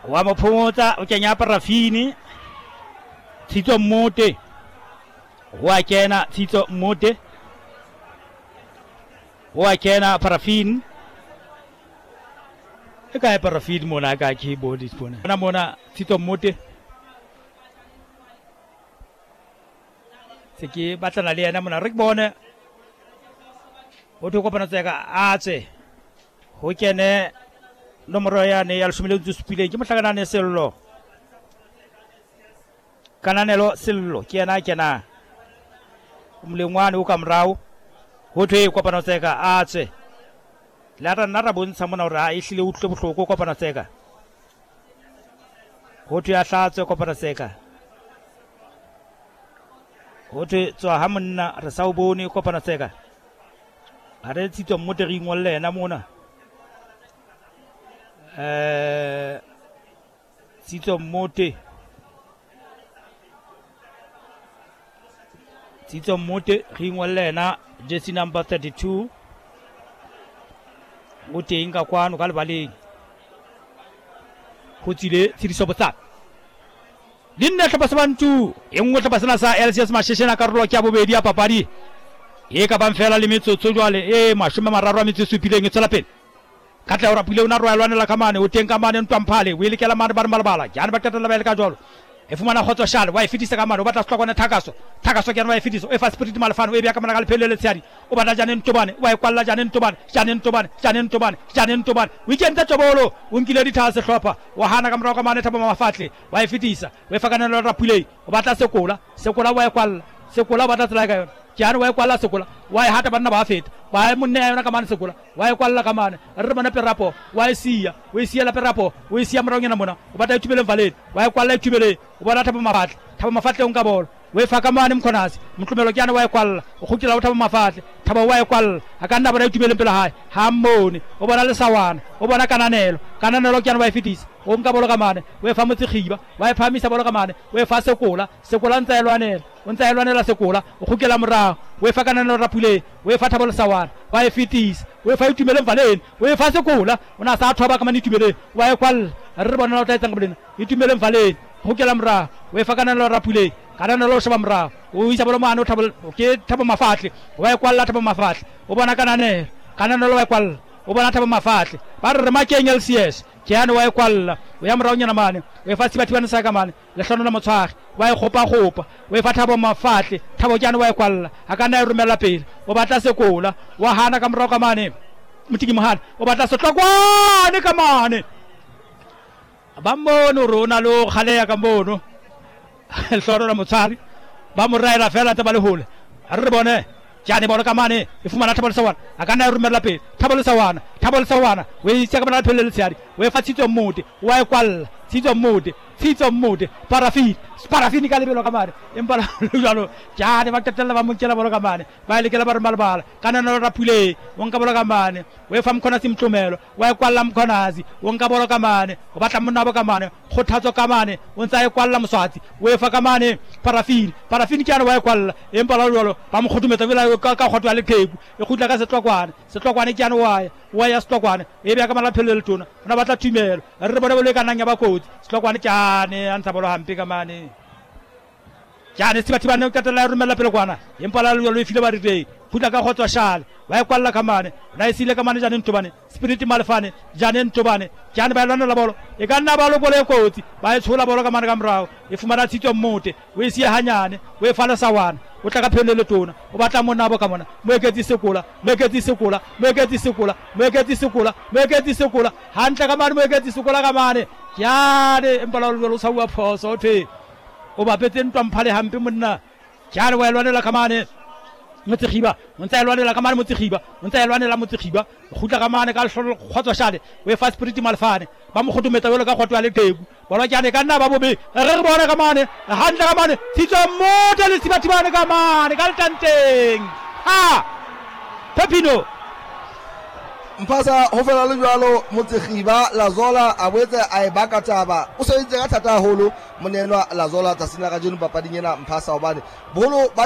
wa mo phomotsa o kenya Parafini Tshitso Mmote wa kena Tshitso Mmote wa kena Parafini e ka Parafini mona ka keyboard bona mona Tshitso Mmote se ke batlana le yena mona re bone o tlo kopana tseka a tse ho kene nomoro ya ne ya 17 ke mohlakanane Sello Kananelo Sello ke yena kena umlengwane o ka mrao ho thwe kopana tseka a tse la rana ra bontsha mona hore a ehlile utlwe bohloko kopana tseka ho thwe a hlatswe kopana tseka ho thwe tswa ha monna re sa o bone kopana tseka a re Tshitso Mmote re ingwalle yena mona Tshitso Mmote re ingwalle yena jersey number 32 o teng ka kwano ka lebaleng ho tsile Tshiriso Botsana dinne tlhapasebantu e nngwe tlhapasena sa LCS Masheshena karolo ke a bobedi ya papadi e ka bang fela le metsotso jwale e 37 e tsela pele Katla ora pile una royal wana la kamane o teng kamane ntwamphale o ilekela mane ba malabala jana ba tetela ba ile ka jwalo e fumana khotso shale wa e fitisa kamane o batla shlokwana thakaso ke wa e fitisa o e fa spirit malafano e bya kamana ka lephelele tsari o batla jana ntobane wa e kwalla jana ntobane weekend tsa tobolo o nkile dithase hlopha wa hana ka morao kamane thaba mafatle wa e fitisa o e fakana le rapule o batla sekola wa e kwalla sekola batla tsela ka yona jana wa e kwalla sekola wa e hata banna ba feta wa e monne yona kamane sekola wa e kwalla kamane re bana perapo wa e siya la perapo o e siya morongena mona o batla ithubele mvaleni wa e kwalla ithubele o bona thaba mafatle o nka bola we fa kamane mkhonasi mtlumelo kyana wa e kwalla o khukila o thaba mafatle thaba wa e kwalla akanda bona ithubele mpela hae ha mmone o bona le sawana o bona kananelo kyana wa e fitisa o nka bola kamane we fa motsikhiba wa e phamisa bola kamane we fa sekola ntsa elwanela sekola o khukela morao we fa kananelo rapule we fa thaba le sawana wa e fitisa we fa ithubele mvaleni we fa sekola ona sa thoba kamane ithubele wa e kwalla re bona o taitsa ngabelena ithubele mvaleni khukela morao we fa kananelo rapule kananelo shaba morao o isa bola mane o thaba mafatle wa e kwalla thaba mafatle o bona kananelo wa e kwalla o bona thaba mafatle ba re makeng LCS kyana wa e kwalla o ya morao nyana mane we fa sibathi bana sa ka mane le hlono la motshwari wa e khopa we fa thaba mafatle thaba kyana wa e kwalla akana e romela pele o batla sekola wa hana ka morao ka mane mutiki mohana o batla setlokwane ka mane ba mmono rona lo khale ya ka mbono hlono la motshwari ba mo raela fela taba le hole re bone jane bona ka mane e fumana thaba le sawana akana e romela pele thaba le sawana we itse ka bana phele le tsari we fa Tshitso Mmote wa e kwalla Tshitso Mmote Parafini ka lebelo ka mane empala jalo jane ba tetela ba monkela bola ka mane ba ilekela ba re malabala kana no rapule o nka bola ka mane we fa mkhonasi mtlumelo wa e kwalla mkhonasi o nka bola ka mane o batla monna ba ka mane khothatso ka mane o ntsa e kwalla moswati we fa ka mane Parafini kyana wa e kwalla empala jalo ba mkhotumetsa vela ka khotwa le theku e khutla ka setlokwane kyana wa ya setlokwane e bya ka mala phelele tona ona batla thumelo re bona bole kana nya ba kotsi setlokwane kyane a ntsa bola hampe ka mane jane sibathi bana o tatela romela pele kwana empala lo e file ba ritei khutla ka khotswa shala wa e kwalla ka mane na e sile ka mane jane ntobane spirit malafane jane ntobane jane ba lwana la bolo e ka nna ba lo bolo e kotsi ba e tshola bolo ka mane ka morao e fumana Tshitso Mmote we siya hanyane we fala sawana o tla ka phelele tona o batla monna ba ka mona mo eketsi sekola hantle ka mane mo eketsi sekola ka mane jane empala lo sa bua phoso the o ba petse ntwamphale hampe monna jane wa elwanela ka mane motsikhiba o ntsa elwanela ka mane motsikhiba o khutla ka mane ka hlolo khotswa shale we fa spirit malfane ba mo khotumetsa belo ka khotwa le theku bona jane ka nna ba bobe re bona ka mane hantle ka mane Tshitso Mmote le sibathi bana ka mane ka tanteng ha Pepino Mpasa ho fela le jwalo Motsikhiba Lazola a boetse a e baka taba o se itse ka thata haholo monenwa Lazola tsa sina ka jeno papading ena Mpasa hobane bolo